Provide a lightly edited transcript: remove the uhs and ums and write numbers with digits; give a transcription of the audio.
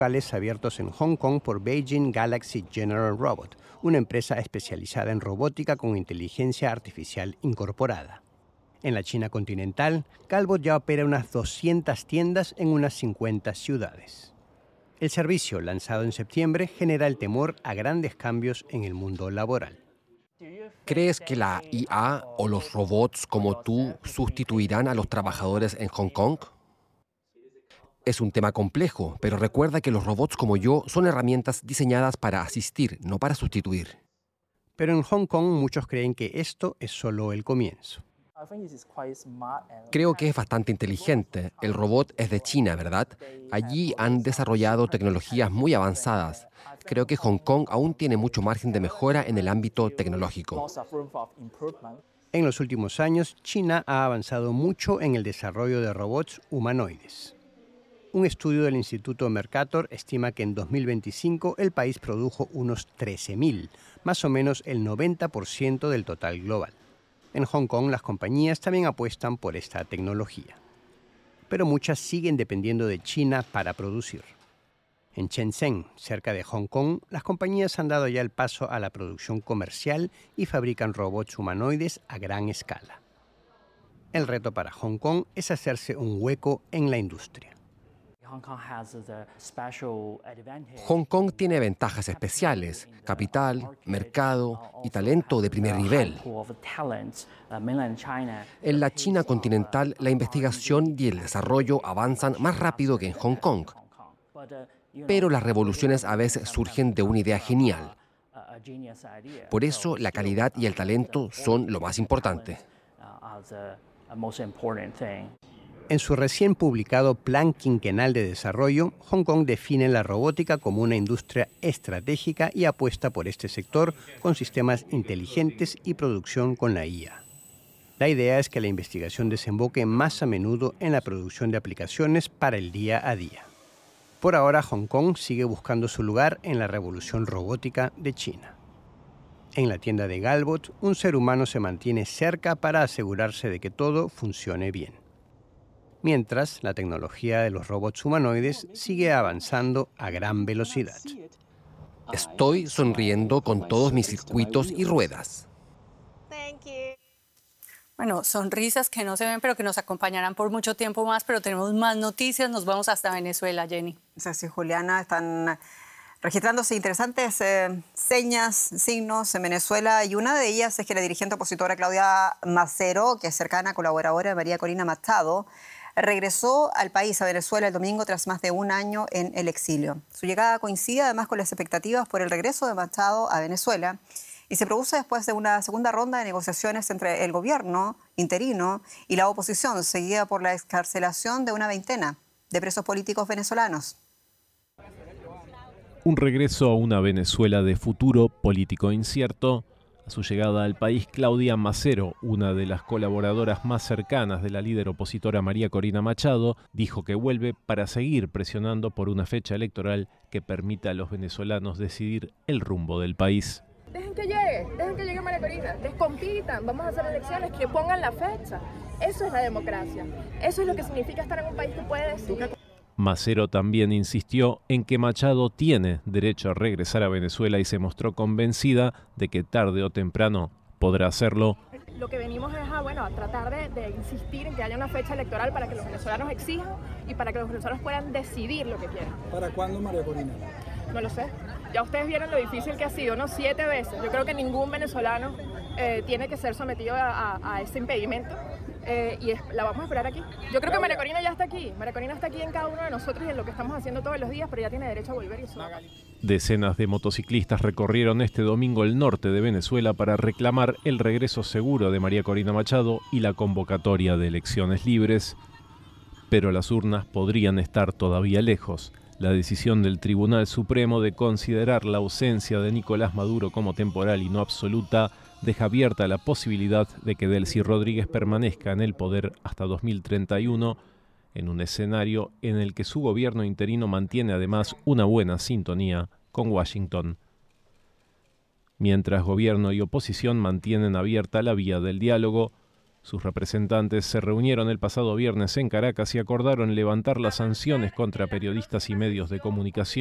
locales abiertos en Hong Kong por Beijing Galaxy General Robot, una empresa especializada en robótica con inteligencia artificial incorporada. En la China continental, Galbot ya opera unas 200 tiendas en unas 50 ciudades. El servicio, lanzado en septiembre, genera el temor a grandes cambios en el mundo laboral. ¿Crees que la IA o los robots como tú sustituirán a los trabajadores en Hong Kong? Es un tema complejo, pero recuerda que los robots como yo son herramientas diseñadas para asistir, no para sustituir. Pero en Hong Kong muchos creen que esto es solo el comienzo. Creo que es bastante inteligente. El robot es de China, ¿verdad? Allí han desarrollado tecnologías muy avanzadas. Creo que Hong Kong aún tiene mucho margen de mejora en el ámbito tecnológico. En los últimos años, China ha avanzado mucho en el desarrollo de robots humanoides. Un estudio del Instituto Mercator estima que en 2025 el país produjo unos 13.000, más o menos el 90% del total global. En Hong Kong las compañías también apuestan por esta tecnología. Pero muchas siguen dependiendo de China para producir. En Shenzhen, cerca de Hong Kong, las compañías han dado ya el paso a la producción comercial y fabrican robots humanoides a gran escala. El reto para Hong Kong es hacerse un hueco en la industria. Hong Kong tiene ventajas especiales: capital, mercado y talento de primer nivel. En la China continental, la investigación y el desarrollo avanzan más rápido que en Hong Kong. Pero las revoluciones a veces surgen de una idea genial. Por eso, la calidad y el talento son lo más importante. En su recién publicado Plan Quinquenal de Desarrollo, Hong Kong define la robótica como una industria estratégica y apuesta por este sector con sistemas inteligentes y producción con la IA. La idea es que la investigación desemboque más a menudo en la producción de aplicaciones para el día a día. Por ahora, Hong Kong sigue buscando su lugar en la revolución robótica de China. En la tienda de Galbot, un ser humano se mantiene cerca para asegurarse de que todo funcione bien. Mientras, la tecnología de los robots humanoides sigue avanzando a gran velocidad. Estoy sonriendo con todos mis circuitos y ruedas. Bueno, sonrisas que no se ven, pero que nos acompañarán por mucho tiempo más, pero tenemos más noticias. Nos vamos hasta Venezuela, Jenny. Sí, Juliana, están registrándose interesantes señas, signos en Venezuela, y una de ellas es que la dirigente opositora Claudia Macero, que es cercana colaboradora de María Corina Machado, regresó al país, a Venezuela, el domingo tras más de un año en el exilio. Su llegada coincide además con las expectativas por el regreso de Machado a Venezuela y se produce después de una segunda ronda de negociaciones entre el gobierno interino y la oposición, seguida por la excarcelación de una veintena de presos políticos venezolanos. Un regreso a una Venezuela de futuro político incierto. A su llegada al país, Claudia Macero, una de las colaboradoras más cercanas de la líder opositora María Corina Machado, dijo que vuelve para seguir presionando por una fecha electoral que permita a los venezolanos decidir el rumbo del país. Dejen que llegue María Corina, descompitan, vamos a hacer elecciones, que pongan la fecha. Eso es la democracia, eso es lo que significa estar en un país que puede decidir. Macero también insistió en que Machado tiene derecho a regresar a Venezuela y se mostró convencida de que tarde o temprano podrá hacerlo. Lo que venimos es a tratar de insistir en que haya una fecha electoral para que los venezolanos exijan y para que los venezolanos puedan decidir lo que quieran. ¿Para cuándo, María Corina? No lo sé. Ya ustedes vieron lo difícil que ha sido, ¿no? 7 veces. Yo creo que ningún venezolano tiene que ser sometido a ese impedimento. La vamos a esperar aquí. Yo creo que María Corina ya está aquí. María Corina está aquí en cada uno de nosotros y en lo que estamos haciendo todos los días, pero ya tiene derecho a volver y eso. Decenas de motociclistas recorrieron este domingo el norte de Venezuela para reclamar el regreso seguro de María Corina Machado y la convocatoria de elecciones libres. Pero las urnas podrían estar todavía lejos. La decisión del Tribunal Supremo de considerar la ausencia de Nicolás Maduro como temporal y no absoluta deja abierta la posibilidad de que Delcy Rodríguez permanezca en el poder hasta 2031, en un escenario en el que su gobierno interino mantiene además una buena sintonía con Washington. Mientras gobierno y oposición mantienen abierta la vía del diálogo, Sus representantes se reunieron el pasado viernes en Caracas y acordaron levantar las sanciones contra periodistas y medios de comunicación